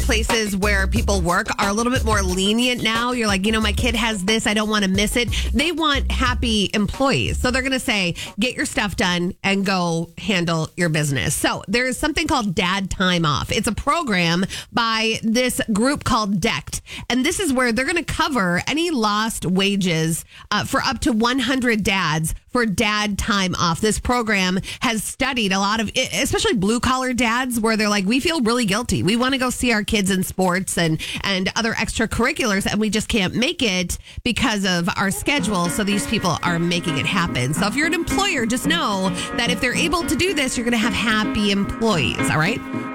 places where people work are a little bit more lenient now. You're like, my kid has this. I don't want to miss it. They want happy employees. So they're going to say, get your stuff done and go handle your business. So there's something called Dad Time Off. It's a program by this group called DECT. And this is where they're going to cover any lost wages for up to 100 dads for Dad Time Off. This program has studied a lot of, especially blue collar dads, where they're like, we feel really guilty. We want to go see our kids in sports and other extracurriculars, and we just can't make it because of our schedule. So these people are making it happen. So if you're an employer, just know that if they're able to do this, you're going to have happy employees. All right.